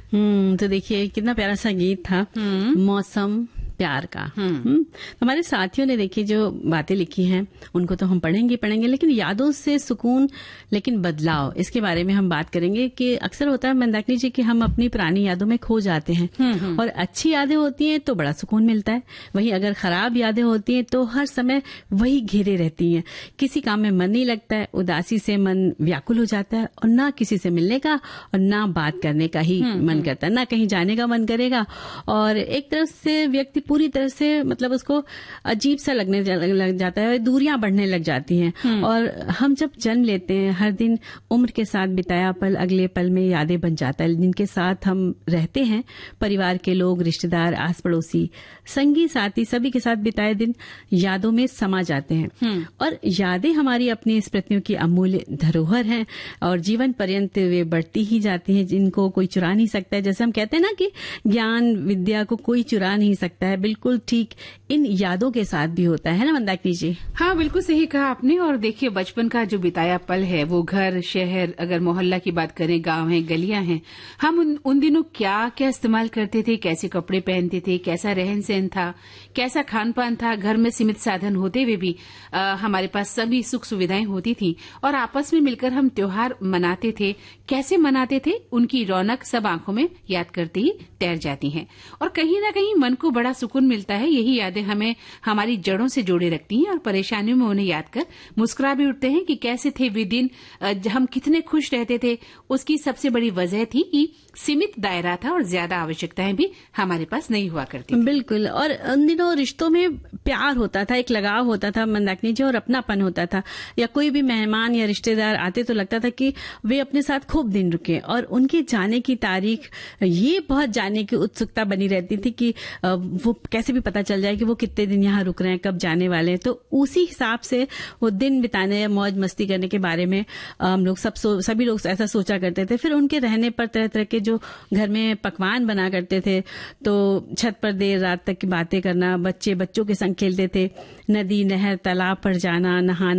तो देखिए कितना प्यारा सा गीत था, मौसम प्यार का। हमारे साथियों ने देखिए जो बातें लिखी हैं उनको तो हम पढ़ेंगे, लेकिन यादों से सुकून, लेकिन बदलाव, इसके बारे में हम बात करेंगे कि अक्सर होता है मंदाकिनी जी कि हम अपनी पुरानी यादों में खो जाते हैं और अच्छी यादें होती हैं तो बड़ा सुकून मिलता है, वहीं अगर खराब यादें होती हैं तो हर समय वही घेरे रहती हैं, किसी काम में मन नहीं लगता है, उदासी से मन व्याकुल हो जाता है और ना किसी से मिलने का और ना बात करने का ही मन करता है, ना कहीं जाने का मन करेगा, और एक तरफ से व्यक्ति पूरी तरह से मतलब उसको अजीब सा लगने लग जाता है, दूरियां बढ़ने लग जाती हैं। और हम जब जन्म लेते हैं हर दिन उम्र के साथ बिताया पल अगले पल में यादें बन जाता है, जिनके साथ हम रहते हैं, परिवार के लोग, रिश्तेदार, आस पड़ोसी, संगी साथी, सभी के साथ बिताए दिन यादों में समा जाते हैं। और यादें हमारी अपनी स्मृतियों की अमूल्य धरोहर हैं और जीवन पर्यंत वे बढ़ती ही जाती हैं, जिनको कोई चुरा नहीं सकता है। जैसे हम कहते हैं ना कि ज्ञान विद्या को कोई चुरा नहीं सकता है, बिल्कुल ठीक इन यादों के साथ भी होता है ना मंदाकिनी जी? हाँ, बिल्कुल सही कहा आपने। और देखिए बचपन का जो बिताया पल है, वो घर, शहर, अगर मोहल्ला की बात करें, गांव है, गलियां हैं, हम उन दिनों क्या क्या इस्तेमाल करते थे, कैसे कपड़े पहनते थे, कैसा रहन सहन था, कैसा खान पान था, घर में सीमित साधन होते हुए भी हमारे पास सभी सुख सुविधाएं होती थी और आपस में मिलकर हम त्योहार मनाते थे। कैसे मनाते थे, उनकी रौनक सब आंखों में याद करते ही तैर जाती हैं और कहीं ना कहीं मन को बड़ा सुकून मिलता है। यही यादें हमें हमारी जड़ों से जोड़े रखती हैं और परेशानियों में उन्हें याद कर मुस्कुरा भी उठते हैं कि कैसे थे वे दिन, हम कितने खुश रहते थे। उसकी सबसे बड़ी वजह थी कि सीमित दायरा था और ज्यादा आवश्यकताएं भी हमारे पास नहीं हुआ करती थी। बिल्कुल, और उन दिनों रिश्तों में प्यार होता था, एक लगाव होता था मंदाकिनी जी, और अपनापन होता था। या कोई भी मेहमान या रिश्तेदार आते तो लगता था कि वे अपने साथ खूब दिन रुके, और उनके जाने की तारीख ये बहुत जानने की उत्सुकता बनी रहती थी कि वो कैसे भी पता चल जाए कि वो कितने दिन यहाँ रुक रहे हैं, कब जाने वाले हैं। तो उसी हिसाब से वो दिन बिताने, मौज मस्ती करने के बारे में हम लोग सभी लोग ऐसा सोचा करते थे। फिर उनके रहने पर तरह तरह के जो घर में पकवान बना करते थे, तो छत पर देर रात तक की बातें करना, बच्चों के संग खेलते थे, नदी, नहर, तालाब पर जाना, नहाना,